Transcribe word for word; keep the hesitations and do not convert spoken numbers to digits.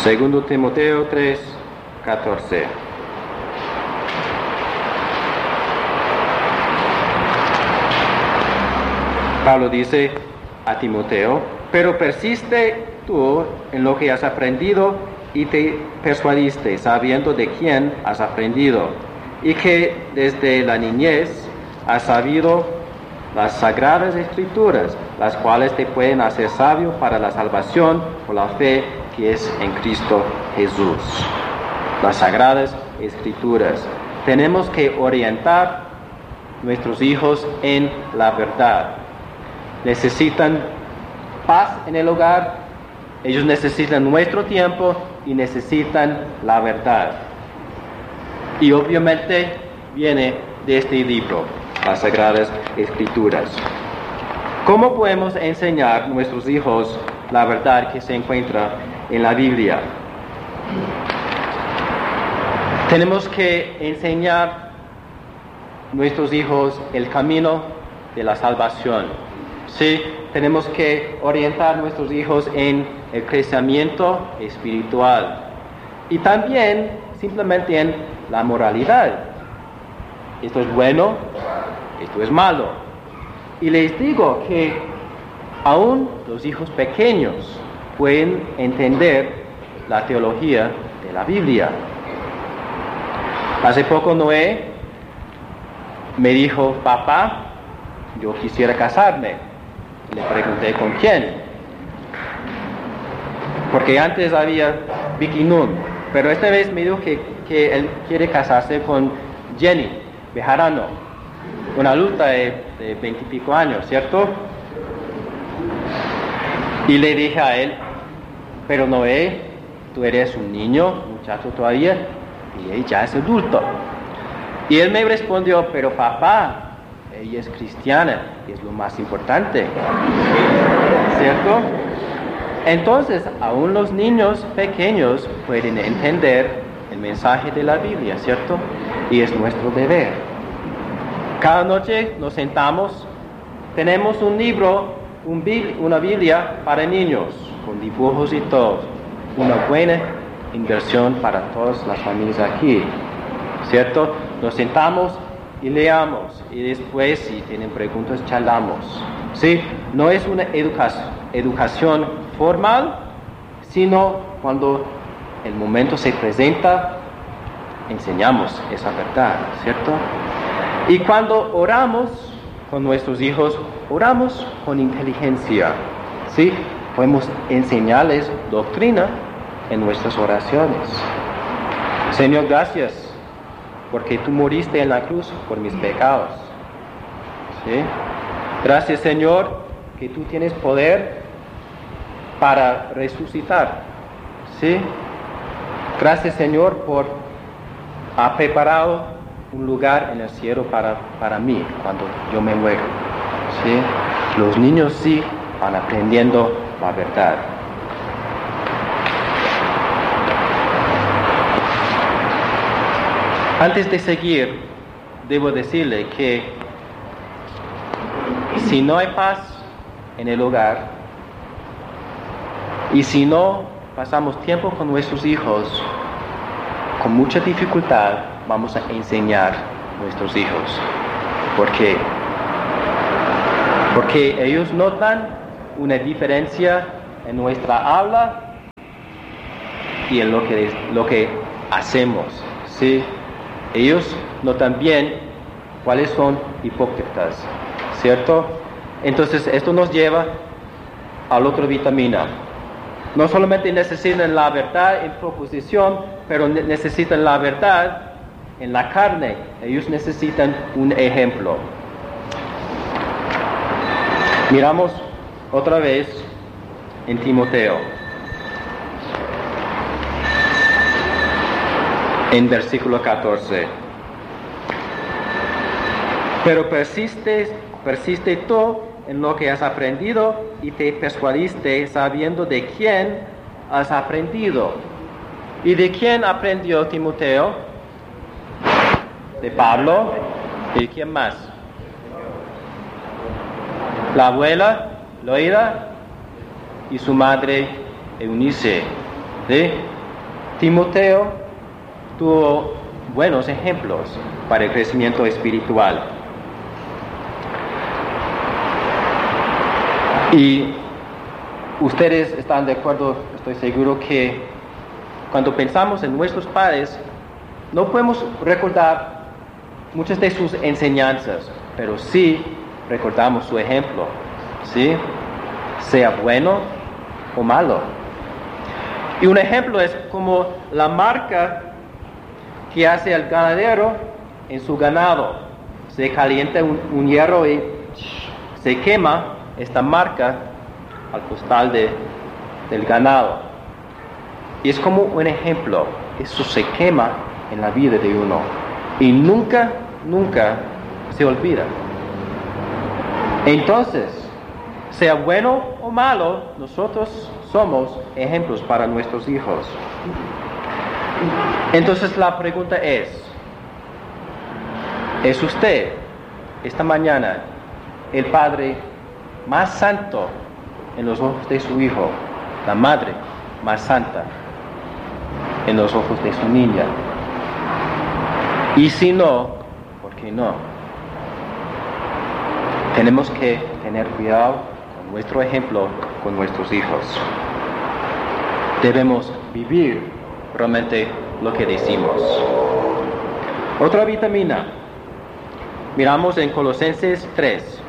Segundo Timoteo tres, catorce. Pablo dice a Timoteo: pero persiste tú en lo que has aprendido y te persuadiste, sabiendo de quién has aprendido, y que desde la niñez has sabido las sagradas escrituras, las cuales te pueden hacer sabio para la salvación por la fe que es en Cristo Jesús. Las sagradas escrituras. Tenemos que orientar nuestros hijos en la verdad. Necesitan paz en el hogar, ellos necesitan nuestro tiempo y necesitan la verdad. Y obviamente viene de este libro, las Sagradas Escrituras. ¿Cómo podemos enseñar a nuestros hijos la verdad que se encuentra en la Biblia? Tenemos que enseñar a nuestros hijos el camino de la salvación. Sí, tenemos que orientar a nuestros hijos en el crecimiento espiritual y también simplemente en la moralidad. Esto es bueno, esto es malo. Y les digo que aún los hijos pequeños pueden entender la teología de la Biblia. Hace poco Noé me dijo: papá, yo quisiera casarme. Le pregunté con quién, porque antes había Vicky Nun, pero esta vez me dijo que, que él quiere casarse con Jenny Bejarano, una adulta de, de veintipico años, ¿cierto? Y le dije a él: pero Noé, tú eres un niño, muchacho todavía, y ella ya es adulto. Y él me respondió: pero papá, ella es cristiana, y es lo más importante, ¿cierto? Entonces, aún los niños pequeños pueden entender el mensaje de la Biblia, ¿cierto? Y es nuestro deber. Cada noche nos sentamos, tenemos un libro, un bil, una Biblia para niños, con dibujos y todo. Una buena inversión para todas las familias aquí, ¿cierto? Nos sentamos y leamos, y después, si tienen preguntas, charlamos. ¿Sí? No es una educación, educación formal, sino cuando el momento se presenta, enseñamos esa verdad, ¿cierto? Y cuando oramos con nuestros hijos, oramos con inteligencia, ¿sí? Podemos enseñarles doctrina en nuestras oraciones. Señor, gracias, porque tú moriste en la cruz por mis pecados. ¿Sí? Gracias, Señor, que tú tienes poder para resucitar. ¿Sí? Gracias, Señor, por haber preparado un lugar en el cielo para, para mí cuando yo me muero. ¿Sí? Los niños sí van aprendiendo la verdad. Antes de seguir, debo decirle que si no hay paz en el hogar y si no pasamos tiempo con nuestros hijos, con mucha dificultad vamos a enseñar a nuestros hijos. ¿Por qué? Porque ellos notan una diferencia en nuestra habla y en lo que, lo que hacemos, ¿sí? Ellos notan bien cuáles son hipócritas, ¿cierto? Entonces esto nos lleva a la otra vitamina. No solamente necesitan la verdad en proposición, pero necesitan la verdad en la carne. Ellos necesitan un ejemplo. Miramos otra vez en Timoteo, en versículo catorce. Pero persiste, persiste tú en lo que has aprendido y te persuadiste sabiendo de quién has aprendido. ¿Y de quién aprendió Timoteo? De Pablo. ¿Y quién más? La abuela Loida y su madre Eunice. ¿Sí? Timoteo tuvo buenos ejemplos para el crecimiento espiritual. Y ustedes están de acuerdo, estoy seguro que cuando pensamos en nuestros padres, no podemos recordar muchas de sus enseñanzas, pero sí recordamos su ejemplo, ¿sí? Sea bueno o malo. Y un ejemplo es como la marca que hace el ganadero en su ganado. Se calienta un, un hierro y se quema esta marca al costal de, del ganado. Y es como un ejemplo. Eso se quema en la vida de uno. Y nunca, nunca se olvida. Entonces, sea bueno o malo, nosotros somos ejemplos para nuestros hijos. Entonces la pregunta es, ¿es usted esta mañana el padre más santo en los ojos de su hijo, la madre más santa en los ojos de su niña? Y si no, ¿por qué no? Tenemos que tener cuidado con nuestro ejemplo con nuestros hijos. Debemos vivir realmente lo que decimos. Otra vitamina. Miramos en Colosenses tres.